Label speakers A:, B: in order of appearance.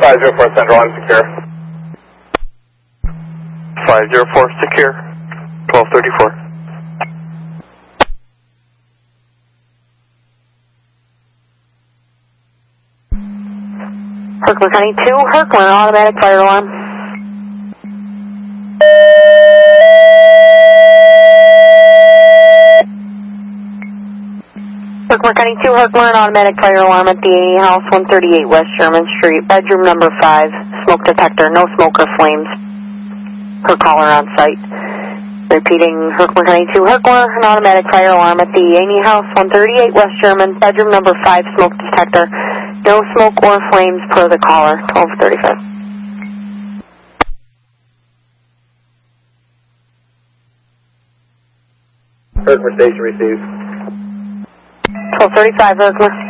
A: 504 Central, I'm secure.
B: 504 secure, 1234.
C: Herkimer County 2, Herkimer, automatic fire alarm. Herkimer County 2, Herkimer, an automatic fire alarm at the house 138 West Sherman Street, bedroom number 5, smoke detector, no smoke or flames per caller on site. Repeating, Herkimer County 2, Herkimer, an automatic fire alarm at the Amy House 138 West Sherman, bedroom number 5, smoke detector, no smoke or flames per the caller, 1235.
A: Herkimer Station received.
C: 1235, Herkimer.